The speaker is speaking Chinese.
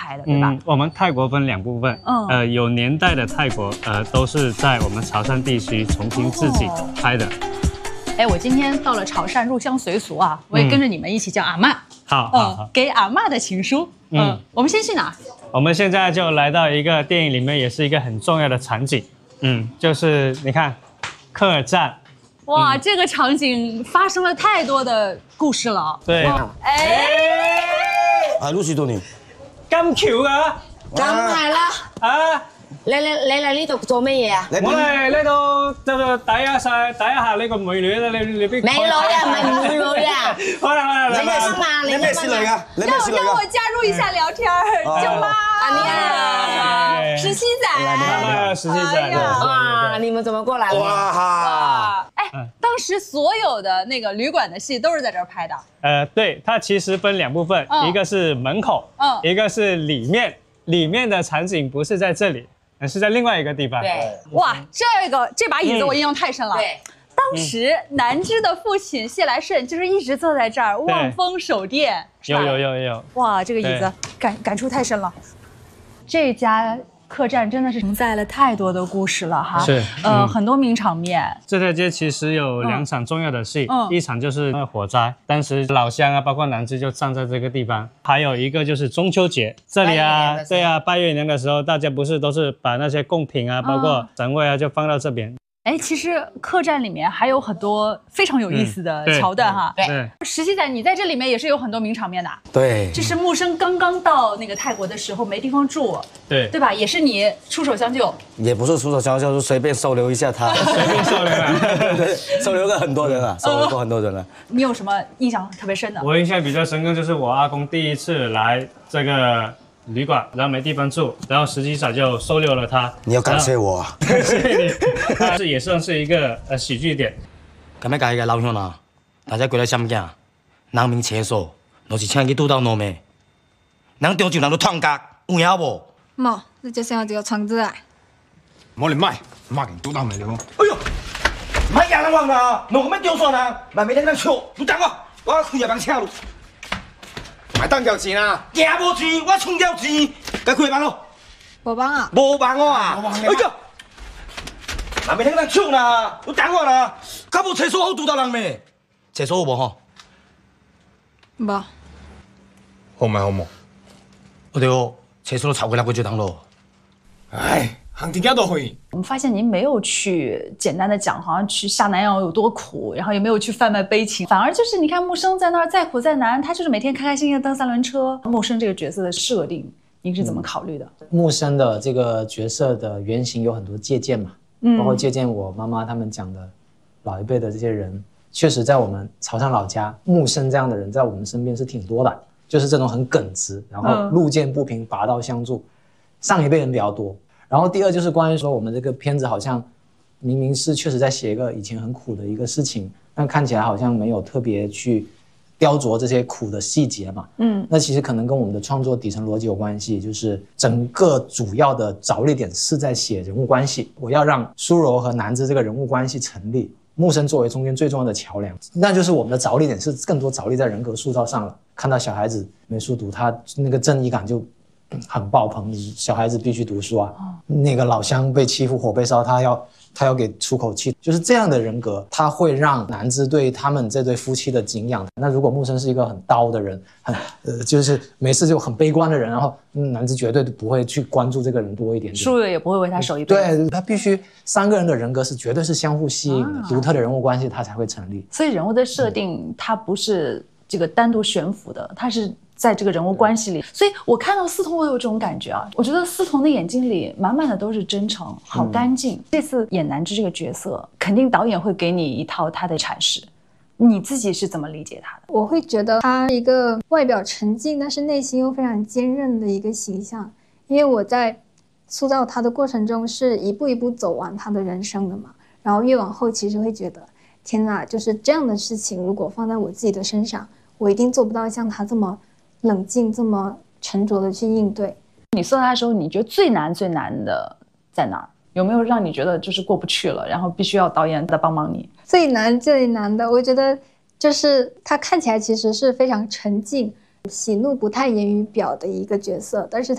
拍的，对吧？ 我们泰国分2部分，有年代的泰国，都是在我们潮汕地区重新自己拍的。 哎，我今天到了潮汕入乡随俗啊，我也跟着你们一起叫阿嬷。 好， 给阿嬷的情书。我们先去哪？ 我们现在就来到一个电影里面也是一个很重要的场景，就是你看，客栈。 哇，这个场景发生了太多的故事了。 对。 Lucy 到你。 咁巧啊！ 梗係啦。 啊！ 你嚟呢度做乜嘢啊？ 我嚟呢度就睇一下呢個美女啦，你邊？ 美女啊，唔係美女啊。 好啦， 你咩事嚟噶？你咩事嚟噶？ 让我加入一下聊天儿，舅妈。实习仔。 实习仔。 哇，你们怎么过来了？ 哇！ 哎，当时所有的那个旅馆的戏都是在这儿拍的。 对，它其实分2部分，一个是门口，一个是里面。里面的场景不是在这里，是在另外一个地方。 对， 哇，这把椅子我印象太深了。 对， 当时南芝的父亲谢来顺就是一直坐在这儿望风守殿。 有。 哇，这个椅子感触太深了。这家客栈真的是承载了太多的故事了哈。 是， 很多名场面。 这条街其实有2场重要的戏，一场就是那个火灾，当时老乡啊，包括南芝就站在这个地方。还有一个就是中秋节，这里啊，对啊，拜月年的时候，大家不是都是把那些贡品啊，包括神位啊，就放到这边。 哎，其实客栈里面还有很多非常有意思的桥段哈。 对， 实习仔，你在这里面也是有很多名场面的。 对， 这是木生刚刚到那个泰国的时候没地方住，对吧？也是你出手相救。 也不是出手相救，就随便收留一下他。 随便收留了， 对，收留了很多人了，收留过很多人了。 你有什么印象特别深的？ 我印象比较深刻就是我阿公第一次来这个旅馆，然后没地方住，然后实习仔就收留了他。 你要感谢我， 感谢你。这也算是一个喜剧点。 咁样介嘅老乡啊，大家过来闪镜，人民厕所，就是请去拄到糯米，人中就人都创格，有影无？ 冇，你就先有这个床子啊。 冇你卖，骂给督导没了。 哎呦，买人人玩啊，弄个咩丢算啊？买每天在笑，你等我开夜班车路。 买蛋饺钱啊！ 赢无钱，我充了钱，该开班咯。 无帮啊？ 无帮我啊！哎呀，那每天在笑啦，你等我啦。敢无厕所好拄到人没？厕所有无吼？ 无。 好买好冇？ 我对哦，厕所都吵过来过就当咯。 哎，行天家都会。 我们发现您没有去简单的讲，好像去下南洋有多苦，然后也没有去贩卖悲情，反而就是你看木生在那儿再苦再难，他就是每天开开心心的蹬3轮车。木生这个角色的设定，您是怎么考虑的？ 木生的这个角色的原型有很多借鉴嘛，包括借鉴我妈妈他们讲的老一辈的这些人，确实在我们潮汕老家，木生这样的人在我们身边是挺多的，就是这种很耿直，然后路见不平拔刀相助，上一辈人比较多。然后第二就是关于说我们这个片子好像明明是确实在写一个以前很苦的一个事情，但看起来好像没有特别去雕琢这些苦的细节嘛。那其实可能跟我们的创作底层逻辑有关系，就是整个主要的着力点是在写人物关系，我要让苏柔和南芝这个人物关系成立，木生作为中间最重要的桥梁，那就是我们的着力点是更多着力在人格塑造上了。看到小孩子没书读，他那个正义感就很爆棚，小孩子必须读书啊。那个老乡被欺负火被烧，他要给出口气，就是这样的人格，他会让南芝对他们这对夫妻的敬仰。那如果木生是一个很刀的人，就是没事就很悲观的人，然后南芝绝对不会去关注这个人多一点点， 舒柔也不会为他守一辈子。 对，他必须3个人的人格是绝对是相互吸引的，独特的人物关系他才会成立。 所以人物的设定它不是这个单独悬浮的，它是在这个人物关系里。所以我看到思彤，我有这种感觉啊，我觉得思彤的眼睛里满满的都是真诚，好干净。这次演南芝这个角色，肯定导演会给你一套他的阐释，你自己是怎么理解他的？ 我会觉得他一个外表沉静，但是内心又非常坚韧的一个形象，因为我在塑造他的过程中是一步一步走完他的人生的嘛，然后越往后其实会觉得，天哪，就是这样的事情，如果放在我自己的身上，我一定做不到像他这么冷静、这么沉着的去应对。 你塑造他的时候，你觉得最难的在哪儿？有没有让你觉得就是过不去了，然后必须要导演再帮帮你？ 最难的，我觉得就是他看起来其实是非常沉静、喜怒不太言语表的一个角色，但是